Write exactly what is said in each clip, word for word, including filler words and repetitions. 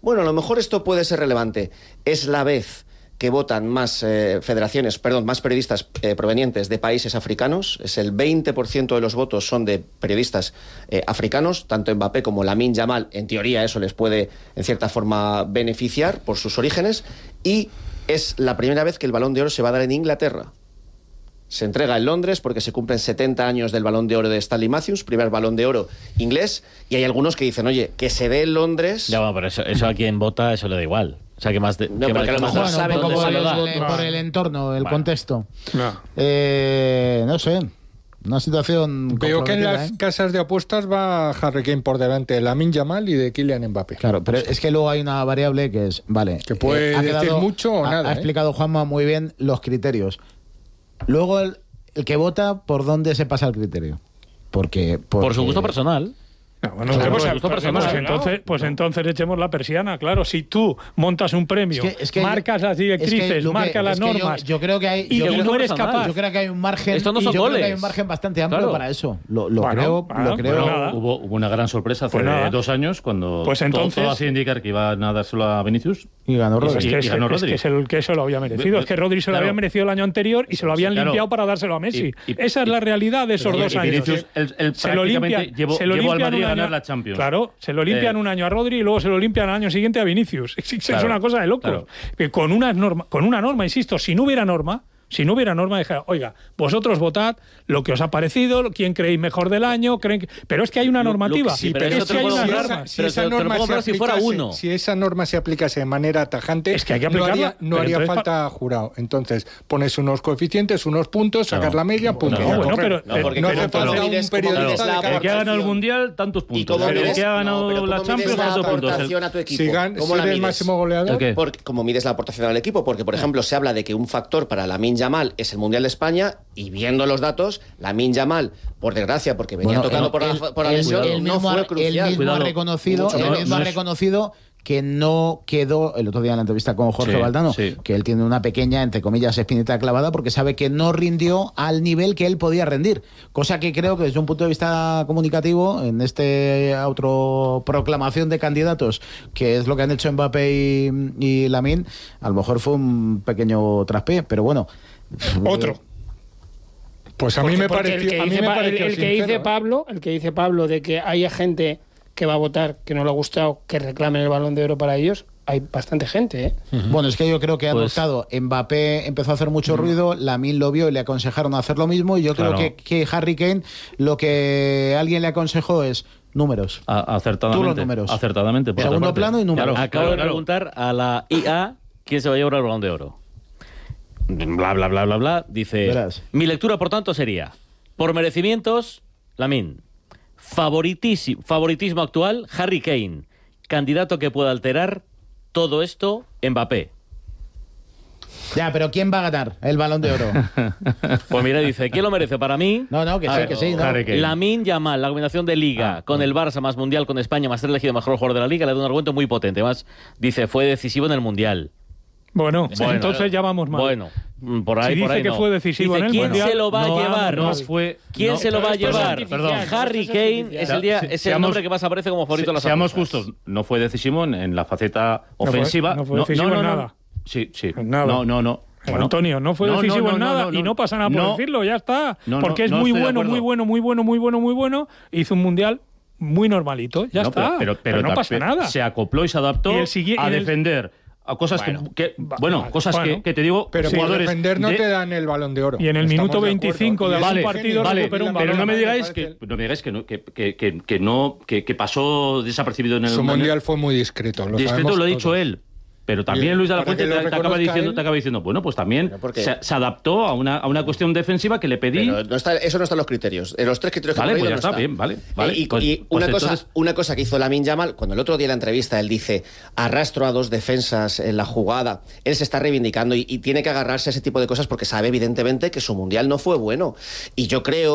bueno, a lo mejor esto puede ser relevante. Es la vez que votan más eh, federaciones, perdón, más periodistas eh, provenientes de países africanos. Es el veinte por ciento de los votos son de periodistas eh, africanos, tanto Mbappé como Lamine Yamal. En teoría eso les puede, en cierta forma, beneficiar por sus orígenes. Y es la primera vez que el Balón de Oro se va a dar en Inglaterra. Se entrega en Londres porque se cumplen setenta años del Balón de Oro de Stanley Matthews, primer Balón de Oro inglés, y hay algunos que dicen, oye, que se dé en Londres... Ya, bueno, pero eso, eso a quien vota, eso le da igual. O sea, que más... De, no, que porque más, a lo mejor bueno, saben por, dónde se lo da. el, por el entorno, el bueno. contexto. No. Eh, no sé, una situación Veo que en las ¿eh? casas de apuestas va Harry Kane por delante de Lamine Yamal y de Kylian Mbappé. Claro, pero es que luego hay una variable que es, vale, que puede eh, ha decir quedado, mucho o ha, nada. Ha ¿eh? explicado Juanma muy bien los criterios. Luego el, el que vota, ¿por dónde se pasa el criterio? Porque, porque... Por su gusto personal. No, bueno, Claro, pues, por gusto pues, personal, pues ¿no? entonces, pues entonces echemos la persiana, claro. Si tú montas un premio, Es que- es que marcas yo- las directrices, es que, Luque, marcas las es que yo- normas, yo, creo que hay, y yo tú creo- no eres personal. capaz. Yo creo que hay un margen. Esto no son y yo goles. creo que hay un margen bastante amplio Claro. para eso. Lo, lo Bueno, creo, bueno, lo creo. pues Bueno, nada. hubo, hubo una gran sorpresa hace Pues nada. dos años cuando Pues entonces- todo, todo hacía indicar que iba a dárselo a Vinicius. Y ganó Pues Rodri. es que, y es, ganó es Rodri. que, es el, que eso lo había merecido. Es que Rodri se lo Claro. había merecido el año anterior y se lo habían Claro. limpiado para dárselo a Messi. Y- y- Esa es la realidad de esos y- dos y años. Vinicius, él- él se lo prácticamente limpian, llevó- se lo llevó al limpian Madrid un a año, ganar la Champions. Claro, se lo limpian Eh, un año a Rodri y luego se lo limpian al año siguiente a Vinicius. Es, es Claro. una cosa de locos. Claro. Que Con una norma, con una norma, insisto, si no hubiera norma, si no hubiera norma, dijera, oiga, vosotros votad lo que os ha parecido, quién creéis mejor del año, creen que... pero es que hay una Lo- lo- normativa. sí, pero es eso te que lo hay puedo una comprar, norma. Si pero esa te- te lo norma puedo se comprar si fuera aplicase- uno. si esa norma se aplicase de manera tajante, Es que hay que no aplicarla, haría, no pero haría entonces falta jurado. Entonces, pones unos coeficientes, unos puntos, Claro. sacar la media, punto. No, y a bueno, correr. pero- No, porque no como hace tú falta mides- un como periodista mides la de cada El que ha aportación. ganado el Mundial, tantos ¿Y puntos. cómo El mides, que ha no, ganado pero la cómo Champions, mides la tantos puntos. El- aportación a tu equipo? Si, gan- ¿Cómo si la eres mides? máximo goleador, ¿El qué? Porque, como mides la aportación al equipo, porque por ejemplo se habla de que un factor para Lamine Yamal es el Mundial de España y viendo los datos, Lamine Yamal, por desgracia, porque venía Bueno, tocando él- por la, él- por la él- lesión, él no mismo ha- fue Él crucial. mismo Cuidado. ha reconocido, Mucho él menos. mismo ha No es- reconocido que no quedó, el otro día en la entrevista con Jorge Sí, Valdano, sí. que él tiene una pequeña, entre comillas, espinita clavada porque sabe que no rindió al nivel que él podía rendir. Cosa que creo que desde un punto de vista comunicativo, en este otro proclamación de candidatos, que es lo que han hecho Mbappé y, y Lamine, a lo mejor fue un pequeño traspié, pero bueno. otro. Pues a mí Porque- me porque pareció, el que a mí dice, me Pa- el- pareció el que sincero, dice ¿eh? Pablo, el que dice Pablo de que haya gente que va a votar que no le ha gustado, que reclamen el Balón de Oro para ellos, hay bastante gente, ¿eh? Bueno, es que yo creo que han Pues- optado. Mbappé empezó a hacer mucho ruido, Lamine lo vio y le aconsejaron hacer lo mismo. Y yo Claro. creo que, que Harry Kane lo que alguien le aconsejó es números. A- Acertadamente. Tú los números. Acertadamente. por Segundo otra parte. plano y números. Claro, Acabo claro, de claro. preguntar a la I A quién se va a llevar el Balón de Oro. Bla, bla, bla, bla, bla. Dice, Verás. mi lectura, por tanto, sería, por merecimientos, Lamine. Favoritísimo, favoritismo actual, Harry Kane. Candidato que pueda alterar todo esto, Mbappé. Ya, pero ¿quién va a ganar el Balón de Oro? Pues mira, dice, ¿quién lo merece? Para mí, No, no, que A sí, ver, que sí. ¿no? Harry Kane. Lamine Yamal, la combinación de Liga Ah, con bueno. el Barça más Mundial con España más ser elegido mejor jugador de la Liga le da un argumento muy potente. Además, dice, fue decisivo en el Mundial. Bueno, Bueno, entonces ya vamos mal. Bueno, mm, por ahí, Si por dice ahí que no. fue decisivo Dice, en el ¿quién Mundial? se lo va No a llevar? vamos, No fue. ¿Quién no, se lo va a esto es llevar? artificial, Perdón. Harry esto es Kane artificial. es el, día, Se- es el seamos- nombre que más aparece como favorito en las Seamos apuestas. justos, no fue decisivo en, en la faceta No fue- ofensiva. no fue decisivo en nada. Sí, sí. En nada. No, no, no. Bueno. Antonio, no fue No, decisivo no, en no, nada no, no, y no pasa nada por no. decirlo, ya está. No, no, porque es no muy estoy de bueno, acuerdo. muy bueno, muy bueno, muy bueno, muy bueno. Hizo un mundial muy normalito, ya No, está. Pero, pero, no pero pasa también nada. Se acopló y se adaptó Y el sigui- a y el- defender a cosas Bueno. que, que- Va- bueno, vale, cosas bueno. que, que te digo, Pero por jugadores defender no de- te dan el Balón de Oro. Y en el Estamos minuto de acuerdo. veinticinco de Y algún ese partido genio Vale, recupera un de la pero balón. no me me digáis parece- que no me digáis que no, que, que, que, que no que, que pasó desapercibido en el Su mundial fue muy discreto. Lo discreto sabemos lo ha dicho todos. él. Pero también Bien, Luis de la para Fuente que te, lo te acaba reconozca diciendo, él. te acaba diciendo, bueno, pues también Pero ¿por qué? se, se adaptó a una, a una cuestión defensiva que le pedí. Pero no está, eso no está en los criterios. En los tres criterios que Vale, hemos pues leído ya no está, bien, vale, vale. Eh, y Pues- y pues una, cosa, entonces- una cosa que hizo Lamine Yamal, cuando el otro día en la entrevista él dice, arrastro a dos defensas en la jugada, él se está reivindicando y, y tiene que agarrarse a ese tipo de cosas porque sabe evidentemente que su mundial no fue bueno. Y yo creo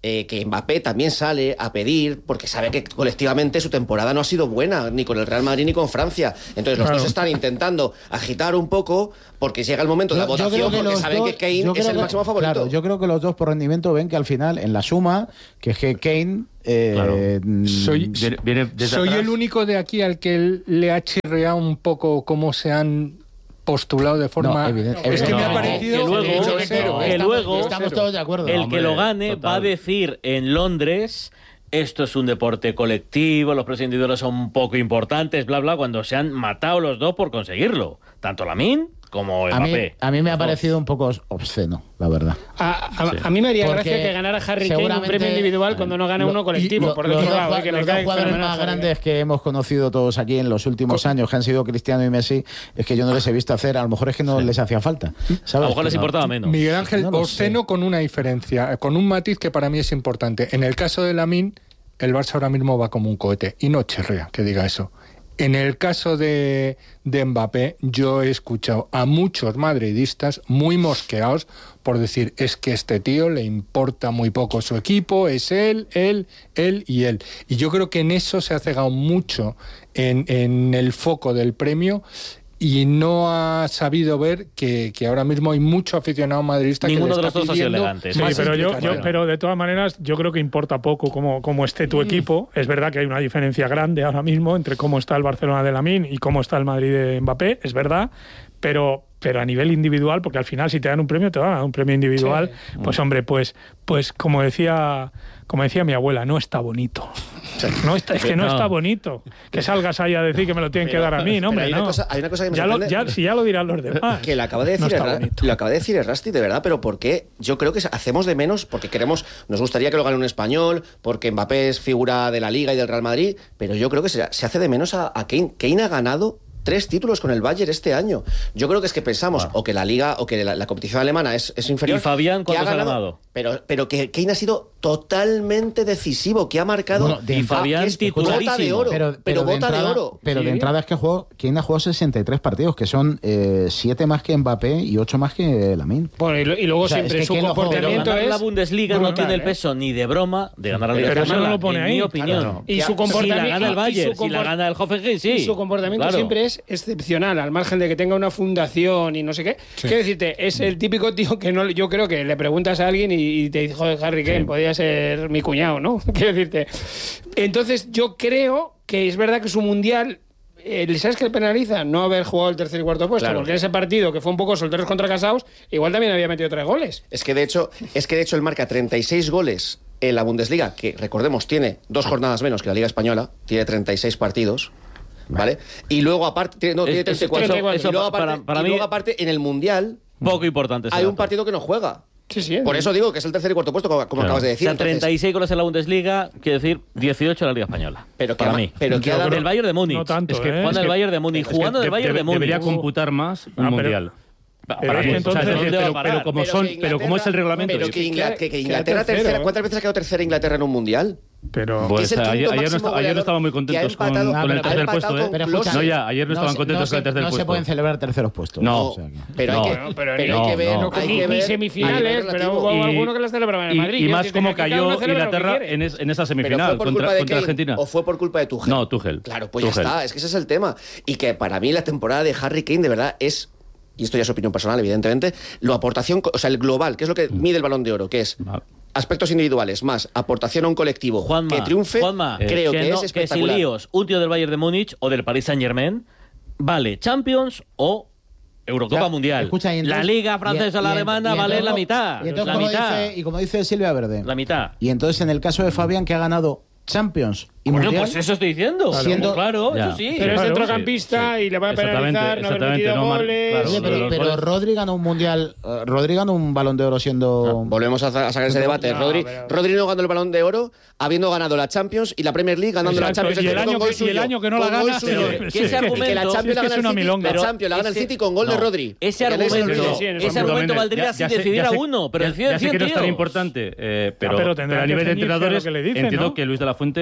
eh, que Mbappé también sale a pedir, porque sabe que colectivamente su temporada no ha sido buena, ni con el Real Madrid ni con Francia. Entonces los Claro. dos están intentando agitar un poco, porque llega el momento de la Yo- yo votación, creo que porque los saben dos- que Kane yo es creo el que- máximo favorito. Claro, yo creo que los dos por rendimiento ven que al final, en la suma, que es que Kane... eh, Claro. mm, Soy, Viene- viene desde soy atrás. el único de aquí al que le ha chirreado un poco cómo se han postulado de forma... No, evidente- es que me ha No, parecido... que luego- grosero, que ¿eh? que estamos, luego- estamos todos de acuerdo. El hombre, que lo gane total. va a decir en Londres, esto es un deporte colectivo, los precios individuales son poco importantes, bla, bla, cuando se han matado los dos por conseguirlo. Tanto Lamine como a, mí, Mbappé. a mí me ha Los dos. parecido un poco obsceno, la verdad. A, a- a mí me haría Porque gracia que ganara Harry Kane un seguramente- premio individual cuando no gane Lo- uno colectivo, Lo- por los otro dos, lado, jua- eh, que los me dos cae jugadores fenomenal más Harry Kane. grandes que hemos conocido todos aquí en los últimos años, que han sido Cristiano y Messi, es que yo no les he visto hacer, a lo mejor es que no les hacía falta. ¿sabes? A lo mejor les Pero- importaba menos. Miguel Ángel, No lo obsceno sé. con una diferencia, con un matiz que para mí es importante. En el caso de Lamine, el Barça ahora mismo va como un cohete, y no chirrea que diga eso. En el caso de, de Mbappé, yo he escuchado a muchos madridistas muy mosqueados por decir, es que este tío le importa muy poco su equipo, es él, él, él y él. Y yo creo que en eso se ha cegado mucho en, en el foco del premio y no ha sabido ver que, que ahora mismo hay mucho aficionado madridista Ninguno que le de está los dos ha sido pidiendo elegante. Sí, más pero yo, yo- implicación. pero de todas maneras, yo creo que importa poco cómo, cómo esté tu equipo. Es verdad que hay una diferencia grande ahora mismo entre cómo está el Barcelona de Lamine y cómo está el Madrid de Mbappé, es verdad, pero, pero a nivel individual, porque al final si te dan un premio, te van a dar un premio individual, pues hombre, pues, pues como decía, como decía mi abuela, no está bonito. No está, es que no No. está bonito que salgas ahí a decir que me lo tienen que dar a mí, no, pero hombre, hay una no. cosa- hay una cosa que me ya lo, sorprende. ya- si ya lo dirán los demás. Que lo acaba de No decir, está el, bonito. lo acaba de decir el Rusty, de verdad, pero ¿por qué? Yo creo que hacemos de menos, porque queremos, nos gustaría que lo gane un español, porque Mbappé es figura de la Liga y del Real Madrid, pero yo creo que se, se hace de menos a, a Kane. Kane ha ganado tres títulos con el Bayern este año. Yo creo que es que pensamos o que la Liga o que la, la competición alemana es, es inferior. ¿Y Fabián que cuántos ha ganado? Pero, pero que Kane ha sido totalmente decisivo, que ha marcado... Bueno, de Y Ah, Fabián que es titularísimo. bota de oro, pero, Pero, pero, de bota entrada, de oro. pero Sí. de entrada es que jugó, Kane ha jugado sesenta y tres partidos, que son siete más que Mbappé y ocho más que Lamine. Bueno, y, lo- y luego O sea, siempre es que su ¿quién lo juega? Pero comportamiento ganar es... la Bundesliga no brutal, tiene el ¿eh? peso ni de broma de ganar la Liga Pero eso Española, no lo pone en ahí. mi opinión. Claro. Y su Si la comportamiento... gana el y Bayern, su si la comport- gana el Hoffenheim, sí. Y su comportamiento Claro. siempre es excepcional, al margen de que tenga una fundación y no sé qué. Quiero decirte, es el típico tío que no, yo creo que le preguntas a alguien y, y te dice, joder, Harry Kane, podría ser mi cuñado, ¿no? Quiero decirte. Entonces, yo creo que es verdad que su mundial. Eh, ¿Sabes qué le penaliza? No haber jugado el tercer y cuarto puesto, Claro. porque en ese partido, que fue un poco solteros contra casados, igual también había metido tres goles. Es que de hecho, es que de hecho él marca treinta y seis goles en la Bundesliga, que recordemos tiene dos jornadas menos que la Liga Española, tiene treinta y seis partidos. ¿Vale? Y luego aparte tiene, no, Es- tiene es- treinta y cuatro. eso- y eso luego para- aparte, para y mí- luego aparte en el Mundial Poco importante ese hay un dato. partido que no juega. Sí, sí. Por eso digo que es el tercer y cuarto puesto, como, como Claro. acabas de O decir. sea, Entonces, treinta y seis goles en la Bundesliga, quiere decir dieciocho en la Liga Española. Pero que para ha- mí. pero que ha dado- Del Bayern de Múnich. No tanto, es que ¿eh? jugando Es del que- Bayern de Múnich, Es que jugando del de- Bayern de- de Múnich. Debería Uh. computar más un Ah, pero- mundial. Pero Para es que mí. entonces- O sea, es decir, ¿dónde va a pero, parar? pero como pero son, que pero como es el Inglaterra- reglamento. Pero yo- que, Ingla- que- que queda Inglaterra tercero, tercera, ¿eh? ¿cuántas veces ha quedado tercera Inglaterra en un mundial? Pero Pues, Que es el ayer- quinto ayer no máximo esta- ayer goleador no estaban muy que ha contentos con- empatado- con el ha tercer empatado puesto, ¿eh? con Pero Klose. escucha, No, ya, ayer no estaban se- contentos se- con el tercer no se puesto. pueden celebrar terceros puestos. No. O sea que- Pero hay No. que, Bueno, pero pero no, hay que ver, no. hay Ni- que ni ver semifinales, a nivel pero relativo. hubo Y- alguno que las celebraba en el y- Madrid. Y, Quiero más decirte, como que cada cayó uno celebra lo que Inglaterra quiere. en, es- en esa ¿Pero semifinal fue por contra, culpa de contra Kane Argentina. o fue por culpa de Tuchel? No, Tuchel. Claro, pues ya Tuchel. está, es que ese es el tema. Y que para mí la temporada de Harry Kane de verdad es, y esto ya es opinión personal, evidentemente, la aportación, o sea, el global, que es lo que mide el Balón de Oro, que es Va. aspectos individuales más aportación a un colectivo Juanma, que triunfe, Juanma, creo que, no- es que espectacular. sin líos, un tío del Bayern de Múnich o del Paris Saint-Germain vale Champions o Eurocopa Ya, Mundial. escucha, y entonces- la Liga y- francesa o y la en- alemana y vale entonces- la mitad. Y, entonces, la como mitad. dice, y como dice Silvia Verde. La mitad. Y entonces, en el caso de Fabián, que ha ganado Champions y Bueno, Mundial, pues eso estoy diciendo. Siendo- claro, Ya. eso sí. Pero es Claro, centrocampista sí, y le va a sí. Exactamente, penalizar no haber exactamente, metido no mar- goles. claro, Oye, lo- pero, los pero goles- Rodri ganó un Mundial, eh, Rodri ganó un Balón de Oro siendo... Volvemos a, a sacar ese debate. No, Rodri, pero- Rodri no ganó el Balón de Oro habiendo ganado la Champions y la Premier League ganando la Exacto, Champions. y el con año gol que- y suyo, el año que no la con gol gana, suyo. pero- que sí, ese que- argumento, Y que la Champions es la que gana es el una City, milonga. la Champions la gana el Ese- City con gol de no, Rodri. Ese Que nadie se lo argumento, olvide. Sí, en ese eso argumento Absolutamente. valdría Ya- si ya sé- decidiera ya sé- uno, pero ya, decide ya sé que no es tan tío. importante, eh, pero, pero pero tendrá a que nivel de ceñirse a lo entrenadores que le dicen, entiendo ¿no? que Luis de la Fuente, Balón de Oro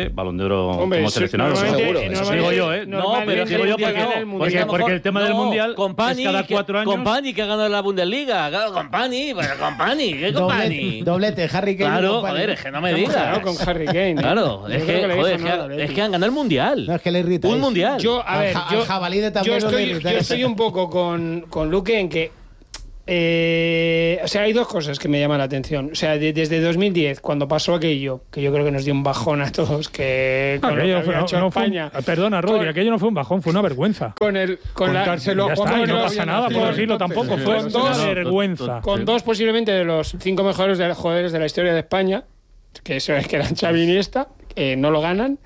Pedro Hombre, como sí, seleccionado. normalmente- seguro, normalmente- eso digo yo, ¿eh? normalmente No, pero el digo yo Mundial porque- gana el porque- Mundial. porque porque el tema del Mundial Company, es cada cuatro que, años. Company que ha ganado la Bundesliga. Claro, Company, pero Company, ¿qué Company? Doblete, doblete, Harry Kane. Claro, Company. joder, es que no me Estamos digas. claro con Harry Kane. ¿eh? Claro, Yo es creo que, le joder, hizo es nada, que, Leti. es que han ganado el Mundial. No, es que le irrita. Un Mundial. Yo, a Al ver, ja- al yo, jabalí de yo tablero estoy, le irrita. yo estoy un poco con, con Luque en que. eh, o sea, hay dos cosas que me llaman la atención. O sea, de- desde dos mil diez, cuando pasó aquello, que yo creo que nos dio un bajón a todos, que con lo que Aquello había fue- hecho no fue un- España. perdona, Rodri, Con- aquello no fue un bajón, fue una vergüenza. Con el. Con la, Contárselo Ya a está, Juan y no Manuel pasa nada por Nacido, decirlo entonces. tampoco, fue Con una dos- vergüenza. con dos posiblemente de los cinco mejores de, jugadores de la historia de España, que eso es que eran Xavi y Iniesta, eh, no lo ganan.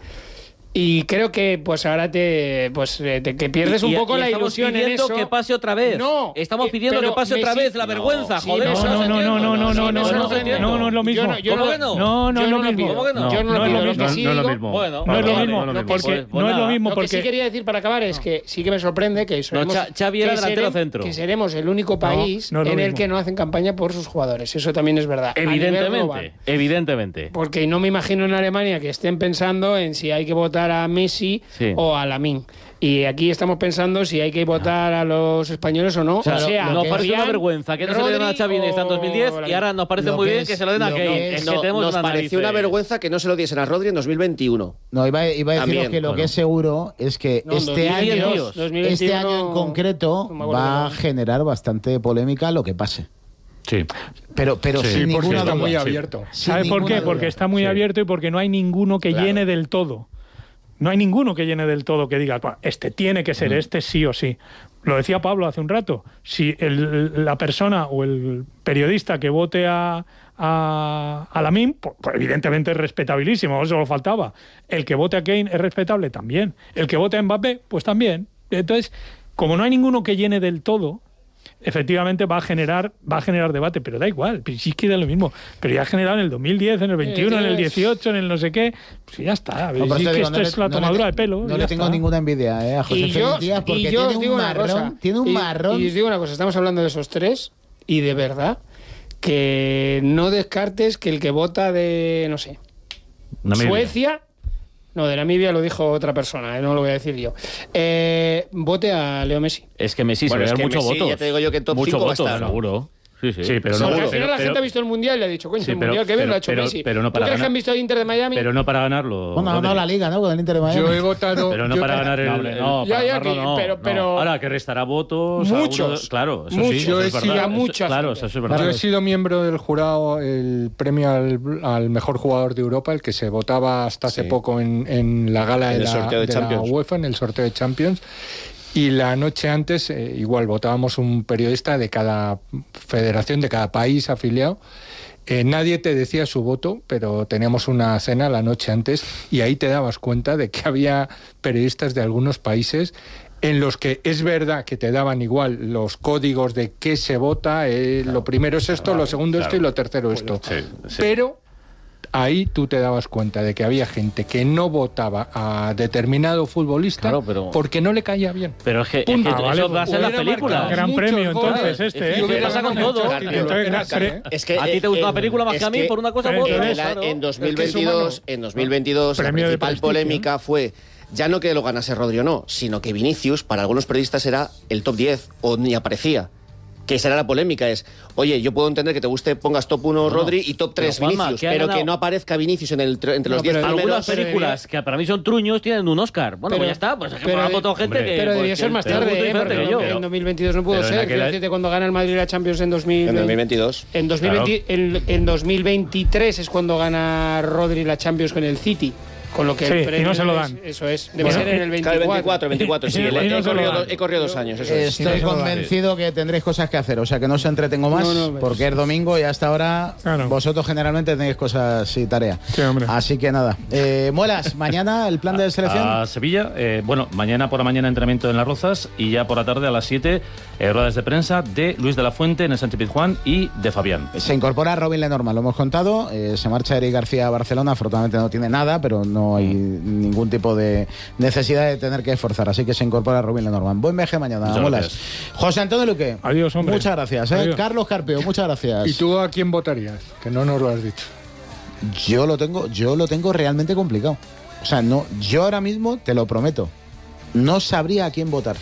Y creo que pues ahora te pues eh, te- que pierdes Y- un y- poco y la estamos ilusión en pidiendo eso. que pase otra vez. No, Estamos eh, pidiendo pero que pase otra Messi- vez la vergüenza, sí, joder. me No, eso no, se no, no, no, no, Sí, no, me no, eso no, se entiende. no, no es lo mismo. Yo no, yo ¿Cómo no- que no? No, no, yo no lo es lo pido. mismo. ¿Cómo que no? Yo no, No lo es lo pido. mismo. Lo que sí No es lo digo- mismo. Bueno, No es lo vale, mismo, no es lo porque mismo. Pues no es lo nada. mismo Lo que sí porque quería decir para acabar es que sí que me sorprende que seremos, Cha- Xavi era que delantero serem- centro. que seremos el único país no es lo en el mismo. que no hacen campaña por sus jugadores. Eso también es verdad. a nivel Evidentemente, global. evidentemente. Porque no me imagino en Alemania que estén pensando en si hay que votar a Messi Sí. o a Lamine. Y aquí estamos pensando si hay que votar a los españoles o no. O sea, O sea, nos parece una Fabián, vergüenza que no se le den a Rodri Xavi en en dos mil diez o y ahora nos parece Lo muy que bien es- que se lo den a lo que Kane. es- Es No, que tenemos nos unas pareció una narices. vergüenza que no se lo diesen a Rodri en dos mil veintiuno. No, iba, iba a deciros También, que lo bueno. que es seguro es que No, este dos mil año, veintidós, dos mil veintiuno, este año en concreto no me acuerdo va a qué. generar bastante polémica lo que pase. Sí. Pero, pero Sí, sin Sí, porque ninguna está duda. muy sí. abierto. Sin ¿sabes por ninguna qué? Porque duda. está muy Sí. abierto y porque no hay ninguno que Claro. llene del todo. No hay ninguno que llene del todo que diga, "Buah, este tiene que ser, este sí o sí". Lo decía Pablo hace un rato. Si el- la persona o el periodista que vote a, a, a Lamine, pues, pues evidentemente es respetabilísimo, eso lo faltaba. El que vote a Kane es respetable también. El que vote a Mbappé, pues también. Entonces, como no hay ninguno que llene del todo, efectivamente va a generar va a generar debate, pero da igual, pero sí que da lo mismo. Pero ya ha generado en el dos mil diez, en el veintiuno, en el dieciocho, en el no sé qué. Pues ya está. No, por Sí eso que digo, esto no le- es la no le tomadura te- de pelo. No ya le tengo está. ninguna envidia eh, a José Y yo, Félix Díaz porque y yo os tiene digo un una marrón. cosa, Tiene un y- marrón. Y os digo una cosa, estamos hablando de esos tres y de verdad que no descartes que el que vota de, no sé, Namibia. Suecia, no, de Namibia lo dijo otra persona, eh, no lo voy a decir yo, eh, vote a Leo Messi. Es que Messi Bueno, se es va a que dar muchos Messi, votos. ya te digo yo que en top Muchos cinco va a votos, estar, ¿no? seguro. Sí, sí. Sí, pero Porque no. al final pero- la gente pero- ha visto el Mundial y le ha dicho, coño, Sí, el pero- Mundial que bien pero- lo ha hecho pero- Messi. pero no ¿Tú para crees que ganar- han visto el Inter de Miami? Pero no para ganarlo. Bueno, ha ganado Rodri. la liga, ¿no? Con el Inter de Miami. Yo he votado. Pero no yo para he- ganar el. No, hombre, el- no, Ya, para ya, ganarlo que- no, pero- no. pero- Ahora que restará votos. a Muchos. uno de- claro, eso Muchos. sí. Yo eso he es sido verdad. a mucha Claro, gente. eso es verdad. Yo he sido miembro del jurado, el premio al, al mejor jugador de Europa, el que se votaba hasta hace Sí. poco en, en la gala En de, el la, sorteo de de la Champions. UEFA, en el sorteo de Champions. Y la noche antes, eh, igual, votábamos un periodista de cada federación, de cada país afiliado. Eh, nadie te decía su voto, pero teníamos una cena la noche antes y ahí te dabas cuenta de que había periodistas de algunos países en los que es verdad que te daban igual los códigos de qué se vota, eh, lo primero es esto, lo segundo esto y lo tercero esto. Sí, sí. Pero ahí tú te dabas cuenta de que había gente que no votaba a determinado futbolista Claro, pero- porque no le caía bien. Pero es que, es que Punto. eso Ah, vale, va a ser la hubiera película. marcado Gran muchos premio, goles. entonces, este, Es ¿eh? que hubiera pasa con ganado todo. el título. Entonces, Era cre- así, ¿eh? Es que, A ti te gusta eh, la película más es que a mí, que por una cosa en u otra. el- en, claro. la- en dos mil Es que es veintidós, humano. en dos mil veintidós la Premio de principal prestigio, polémica fue ya no que lo ganase Rodri o no, sino que Vinicius para algunos periodistas era el top diez o ni aparecía. Que esa era la polémica, es, oye, yo puedo entender que te guste, pongas top uno Rodri y top tres pero, Juanma, Vinicius, ¿qué ha pero ganado? que no aparezca Vinicius en el, tre- entre No, los diez pero primeros. Algunas pero películas que para mí son truños tienen un Oscar. Bueno, Pero- pues ya está. Pues es que pero- ha votado gente hombre, que. Pero pues, debía que ser más tiene un tarde, gusto ¿eh? diferente Porque que yo. en dos mil veintidós no pudo Pero en ser. aquel- Quiero decirte, cuando gana el Madrid la Champions en dos mil En dos mil veintidós. En, dos mil veinte en, en dos mil veintitrés es cuando gana Rodri la Champions con el City. Con lo que Sí, el y premio no se lo es- dan. Eso es. Debe Bueno, ser en el Claro, el veinticuatro. veinticuatro, veinticuatro, sí. Y el- no he, se lo corrido, dan. do- he corrido dos años, eso es. Estoy convencido que tendréis cosas que hacer, o sea que no os entretengo más, No, no, porque es domingo y hasta ahora Claro. vosotros generalmente tenéis cosas y tarea. Sí, hombre. Así que nada. Eh, Muelas, mañana el plan de selección. A Sevilla, eh, bueno, mañana por la mañana entrenamiento en Las Rozas y ya por la tarde a las siete eh, ruedas de prensa de Luis de la Fuente en el Sánchez Pizjuán y de Fabián. Se incorpora Robin Lenormand, lo hemos contado. Eh, se marcha Eric García a Barcelona. Afortunadamente no tiene nada, pero no hay ningún tipo de necesidad de tener que esforzar. Así que se incorpora Robin Lenormand. Buen viaje mañana, Muchas Muelas. gracias. José Antonio Luque. Adiós, hombre. Muchas gracias. ¿eh? Adiós. Carlos Carpio, muchas gracias. ¿Y tú a quién votarías? Que no nos lo has dicho. Yo lo tengo, yo lo tengo realmente complicado. O sea, no, yo ahora mismo, te lo prometo, no sabría a quién votar.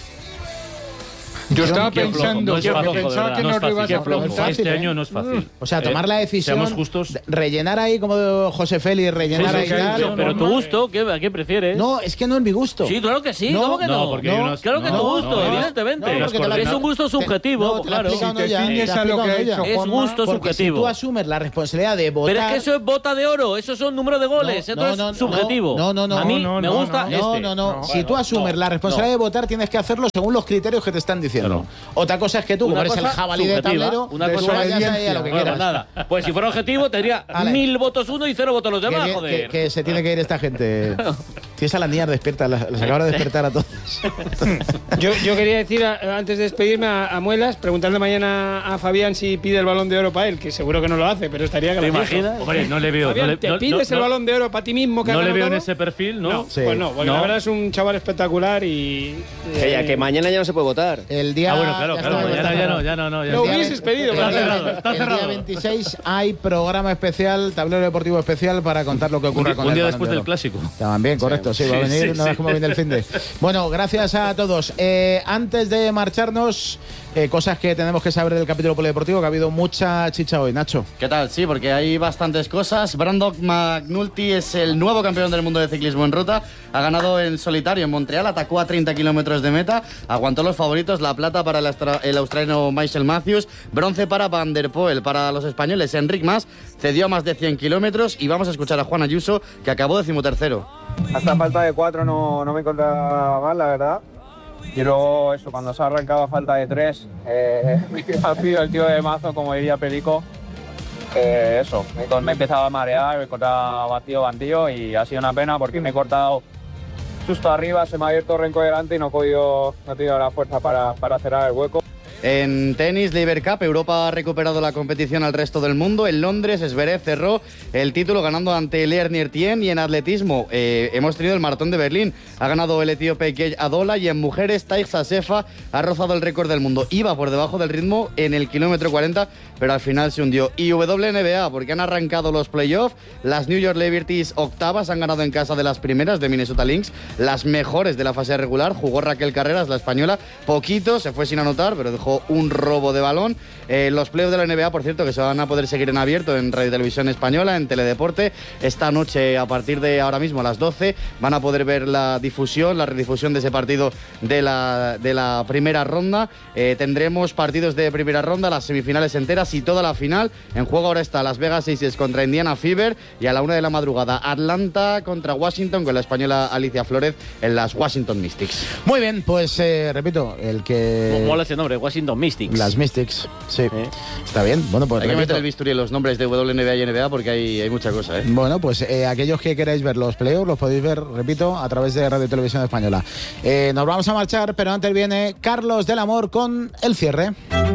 Yo estaba Qué flojo, pensando, no es yo fácil, pensaba de que verdad, no no lo es fácil, ibas qué a flojo. preguntar. Fácil, Este ¿eh? año no es fácil. O sea, tomar Eh, la decisión, Seamos justos. de- rellenar ahí como José Félix, rellenar Sí, ahí sí, tal. sí, pero tu gusto, ¿qué, ¿a qué prefieres? No, es que no es mi gusto. Sí, claro que sí, No, ¿cómo que no? no, porque hay unos- claro que es no, tu gusto, no, evidentemente. no, porque te lo- es un gusto te- subjetivo, no, te lo ha claro. explicado Si te ella, ciñes te ha a lo que ha explicado hecho ella. Es Juanma, gusto Porque si subjetivo. tú asumes la responsabilidad de votar... Pero es que eso es bota de oro, eso son números de goles, No, esto no, es no, subjetivo. no, no, no, A mí no, me no, gusta no. este. No, no, no. No, si bueno, tú asumes no, la responsabilidad no. de votar, tienes que hacerlo según los criterios que te están diciendo. Otra cosa es que tú, como Una eres el cosa jabalí de subjetiva, tablero, una tú cosa vayas ahí a obediencia. lo que Bueno, quieras. nada. Pues si fuera objetivo, tendría Vale. mil votos uno y cero votos los Que, demás, bien- joder. que- que se tiene que ir esta gente. Tienes a las niñas despiertas, las, las acabo de despertar a todos. Yo, yo quería decir, a- antes de despedirme a, a Muelas, preguntarle mañana a Fabián si pide el Balón de Oro para él, que seguro que no lo hace, pero estaría ¿Te gracioso. imaginas? Hombre, no le veo. Fabián, no le, ¿te no- pides no- el no- Balón de Oro para ti mismo que No has le veo ganado en todo? ese perfil, ¿no? No, Sí. pues no, porque No. la verdad es un chaval espectacular y... Que, ya, que mañana ya no se puede votar. El día. Ah, bueno, claro, ya claro. está, Mañana está ya no, cerrado. ya no, no. Ya Lo no. día hubieses ve- pedido, el pero día- está cerrado, está el día cerrado. veintiséis hay programa especial, tablero deportivo especial para contar lo que Un ocurra día, con un el día Balón después de del Oro. clásico. También, correcto, sí, va a Sí, venir sí, una vez sí. como viene el fin de. Bueno, gracias a todos. Eh, antes de marcharnos, eh, cosas que tenemos que saber del capítulo polideportivo, que ha habido mucha chicha hoy, Nacho. ¿Qué tal? Sí, porque hay bastantes cosas. Brandon McNulty es el nuevo campeón del mundo de ciclismo en ruta. Ha ganado en solitario en Montreal, atacó a treinta kilómetros de meta, aguantó los favoritos, la plata para el, austra- el australiano Michael Matthews, bronce para Van der Poel, para los españoles Enric Mas, cedió a más de cien kilómetros y vamos a escuchar a Juan Ayuso, que acabó decimotercero. Hasta falta de cuatro no, no me encontraba mal, la verdad. Y luego eso, cuando se ha arrancado a falta de tres, eh, me ha pedido el tío de mazo, como diría Perico. Eh, eso, me, me empezaba a marear, me cortaba batido, bantillo y ha sido una pena porque me he cortado justo arriba, se me ha abierto el renco delante y no he podido, no he tenido la fuerza para, para cerrar el hueco. En tenis, Laver Cup, Europa ha recuperado la competición al resto del mundo. En Londres, Zverev cerró el título ganando ante Lerner Tien. Y en atletismo, eh, hemos tenido el maratón de Berlín. Ha ganado el etíope Gej Adola. Y en mujeres, Taix Asefa ha rozado el récord del mundo. Iba por debajo del ritmo en el kilómetro cuarenta, pero al final se hundió. Y W N B A, porque han arrancado los playoffs. Las New York Liberties octavas han ganado en casa de las primeras de Minnesota Lynx. Las mejores de la fase regular. Jugó Raquel Carreras, la española. Poquito, se fue sin anotar, pero dejó un robo de balón. Eh, los playoffs de la N B A, por cierto, que se van a poder seguir en abierto en Radio Televisión Española, en Teledeporte. Esta noche, a partir de ahora mismo, a las doce, van a poder ver la difusión, la redifusión de ese partido de la, de la primera ronda. Eh, tendremos partidos de primera ronda, las semifinales enteras y toda la final. En juego ahora está Las Vegas Aces contra Indiana Fever y a la una de la madrugada Atlanta contra Washington con la española Alicia Flórez en las Washington Mystics. Muy bien, pues eh, repito, el que. Mola ese nombre, Washington Mystics. Las Mystics, sí. Está bien. Bueno, pues Hay que repito. meter el bisturí en los nombres de W N B A y N B A porque hay, hay mucha cosa, ¿eh? Bueno, pues eh, aquellos que queráis ver los playoffs los podéis ver, repito, a través de Radio Televisión Española. Eh, nos vamos a marchar, pero antes viene Carlos del Amor con el cierre.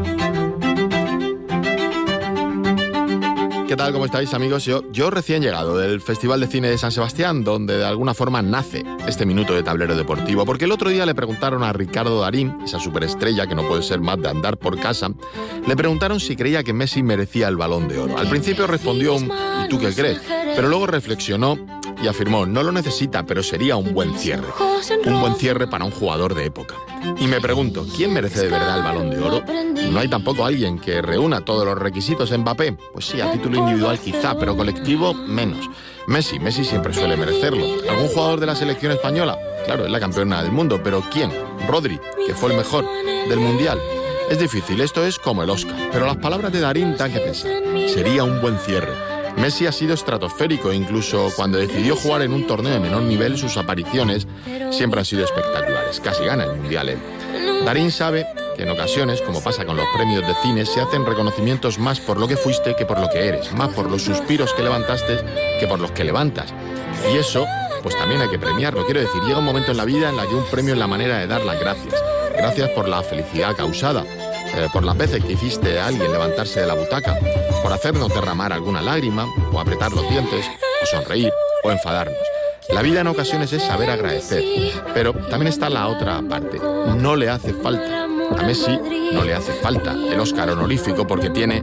¿Qué tal? ¿Cómo estáis, amigos? Yo, yo recién llegado del Festival de Cine de San Sebastián, donde de alguna forma nace este minuto de tablero deportivo, porque el otro día le preguntaron a Ricardo Darín, esa superestrella que no puede ser más de andar por casa, le preguntaron si creía que Messi merecía el Balón de Oro. Al principio respondió un ¿y tú qué crees? Pero luego reflexionó y afirmó, no lo necesita, pero sería un buen cierre. Un buen cierre para un jugador de época. Y me pregunto, ¿quién merece de verdad el Balón de Oro? ¿No hay tampoco alguien que reúna todos los requisitos en Mbappé? Pues sí, a título individual quizá, pero colectivo menos. Messi, Messi siempre suele merecerlo. ¿Algún jugador de la selección española? Claro, es la campeona del mundo, pero ¿quién? Rodri, que fue el mejor del Mundial. Es difícil, esto es como el Oscar, pero las palabras de Darín dan que pensar. Sería un buen cierre. Messi ha sido estratosférico, incluso cuando decidió jugar en un torneo de menor nivel, sus apariciones siempre han sido espectaculares. Casi gana el Mundial él. Darín sabe que en ocasiones, como pasa con los premios de cine, se hacen reconocimientos más por lo que fuiste que por lo que eres, más por los suspiros que levantaste que por los que levantas. Y eso, pues también hay que premiarlo. Quiero decir, llega un momento en la vida en la que un premio es la manera de dar las gracias. Gracias por la felicidad causada, eh, por las veces que hiciste a alguien levantarse de la butaca, por hacernos derramar alguna lágrima, o apretar los dientes, o sonreír, o enfadarnos. La vida en ocasiones es saber agradecer, pero también está la otra parte. No le hace falta. A Messi no le hace falta el Oscar honorífico porque tiene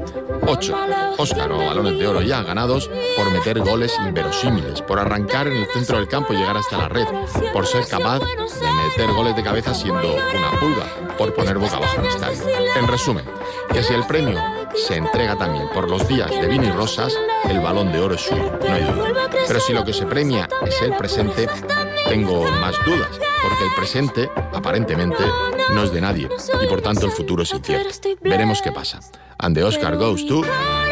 Ocho. Óscar o balones de oro ya ganados por meter goles inverosímiles, por arrancar en el centro del campo y llegar hasta la red, por ser capaz de meter goles de cabeza siendo una pulga, por poner boca abajo el estadio. En resumen, que si el premio se entrega también por los días de vino y rosas, el balón de oro es suyo, no hay duda. Pero si lo que se premia es el presente, tengo más dudas, porque el presente, aparentemente, no es de nadie, y por tanto el futuro es incierto. Veremos qué pasa. And the Oscar goes to...